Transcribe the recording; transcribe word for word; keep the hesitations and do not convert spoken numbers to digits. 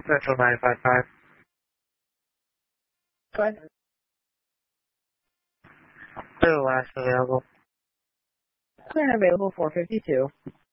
Central nine five five. Go ahead. They're the last available. Clear and available four fifty-two.